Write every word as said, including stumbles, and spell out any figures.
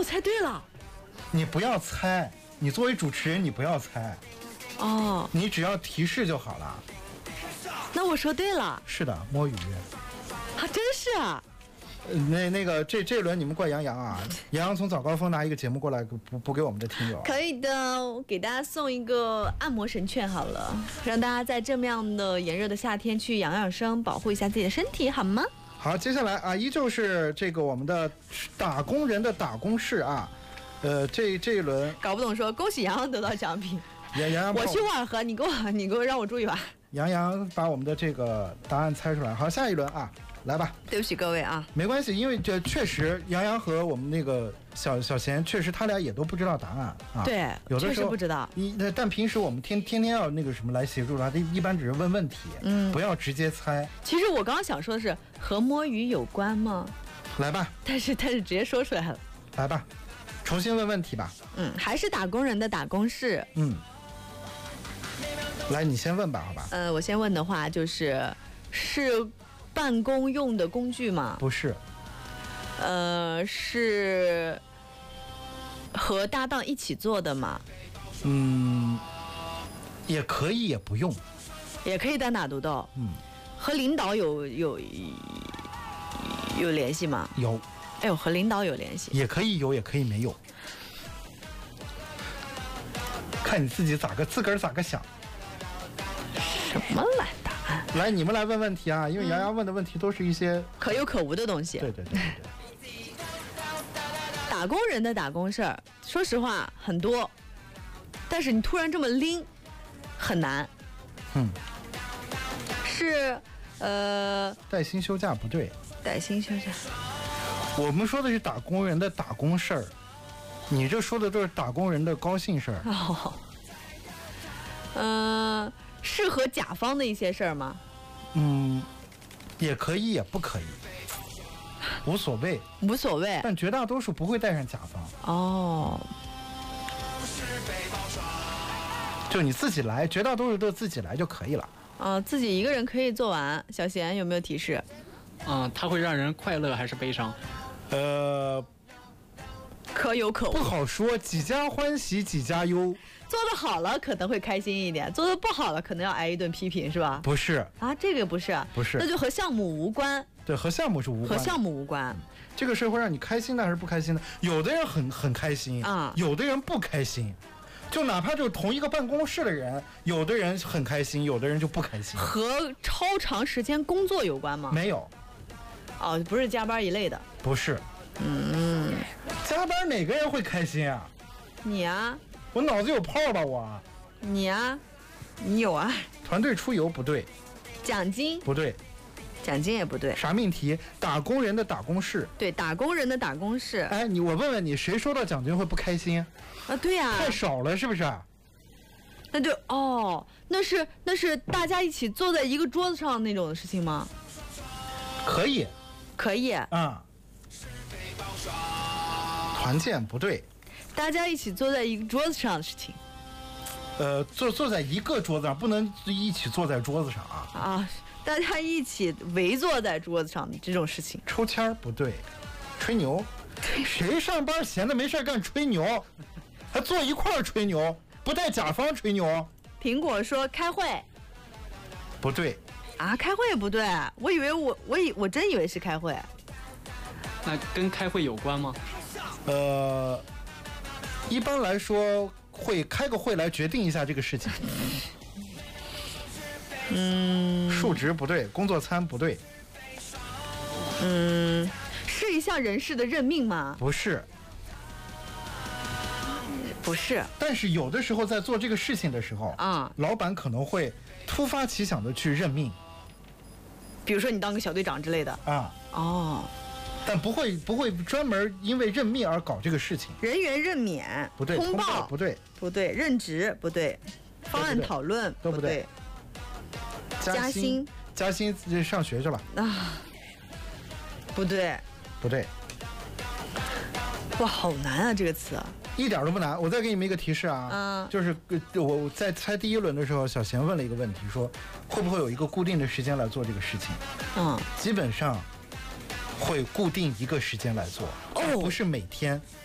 我猜对了。 你不要猜，你作为主持人，你不要猜。 哦， 你只要提示就好了。 那我说对了。 是的，摸鱼。 还真是啊。 那那个这这轮你们怪杨洋啊，杨洋从早高峰拿一个节目过来补补给我们的听友。 可以的，我给大家送一个按摩神券好了，让大家在这么样的炎热的夏天去养养生，保护一下自己的身体，好吗？ 好，接下来啊，依旧是这个我们的打工人的打工式啊，呃，这这一轮搞不懂说恭喜杨洋得到奖品。 杨洋， 我去沃尔河，你给我你给我让我注意吧。 杨洋把我们的这个答案猜出来。好，下一轮啊。来吧， 对不起各位啊， 没关系，因为这确实杨洋和我们那个小小贤，确实他俩也都不知道答案啊。 对， 有的时候确实不知道。 一但平时我们天天天要那个什么来协助他，他一般只是问问题，嗯，不要直接猜。 其实我刚刚想说的是和摸鱼有关吗？ 来吧， 但是但是直接说出来了。 来吧，重新问问题吧。 嗯，还是打工人的打工式。 嗯，来，你先问吧，好吧。 呃，我先问的话就是是。办公用的工具吗？ 不是。 呃，是和搭档一起做的吗？ 嗯，也可以，也不用。 也可以单打独斗。 嗯。 和领导有有有联系吗？ 有。 哎呦，和领导有联系。 也可以有，也可以没有。看你自己咋个自个儿咋个想。 什么来？ 来，你们来问问题啊！因为杨洋问的问题都是一些、嗯、 可有可无的东西。 对对对对对。 打工人的打工事儿，说实话很多，但是你突然这么拎，很难。 嗯。 是，呃。 带薪休假不对。 带薪休假。 我们说的是打工人的打工事儿，你这说的都是打工人的高兴事儿。 哦。嗯、呃。适合甲方的一些事儿吗？ 嗯，也可以，也不可以，无所谓， 无所谓。 但绝大多数不会带上甲方。 哦， 就你自己来，绝大多数都自己来就可以了。 啊、呃，自己一个人可以做完。小贤有没有提示？ 嗯、呃，它会让人快乐还是悲伤？ 呃， 可有可无， 不好说，几家欢喜几家忧。 做得好了可能会开心一点，做得不好了可能要挨一顿批评，是吧？ 不是啊，这个不是， 不是， 那就和项目无关。 对，和项目是无关， 和项目无关。 这个事会让你开心的还是不开心的？有的人很很开心啊， 有的人不开心。就哪怕就是同一个办公室的人，有的人很开心，有的人就不开心。 和超长时间工作有关吗？ 没有。 哦，不是加班一类的。 不是。 嗯， 加班哪个人会开心啊？ 你啊。 我脑子有泡吧我。 你啊，你有啊。 团队出游不对。 奖金不对。 奖金也不对。 啥命题？打工人的打工事。 对，打工人的打工事。 哎，你我问问你，谁收到奖金会不开心？ 啊，对呀、啊。 太少了是不是？ 那就哦，那是那是大家一起坐在一个桌子上那种的事情吗？ 可以。 可以。 啊、嗯。团建不对。 大家一起坐在一个桌子上的事情。 呃，坐坐在一个桌子上，不能一起坐在桌子上啊。 啊，大家一起围坐在桌子上的这种事情。 抽签不对。吹牛。谁上班闲的没事干吹牛，还坐一块儿吹牛，不带甲方吹牛。 苹果说开会。 不对。 啊，开会不对，我以为我我以我真以为是开会。 那跟开会有关吗？ 呃。一般来说会开个会来决定一下这个事情。 嗯， 数值不对，工作餐不对。 嗯，是一项人事的任命吗？ 不是。 不是。 但是有的时候在做这个事情的时候啊、 嗯，老板可能会突发奇想的去任命。 比如说你当个小队长之类的啊。 哦。 但不会不会专门因为任命而搞这个事情。 人员任免不对， 通报, 通报不对， 不对，任职不对，方案讨论都不对， 加薪加薪上学去了啊，不对不对。 哇，好难啊这个词。 一点都不难，我再给你们一个提示啊， 嗯， 就是我在猜第一轮的时候，小贤问了一个问题，说会不会有一个固定的时间来做这个事情？ 嗯， 基本上。会固定一个时间来做，哦，不是每天。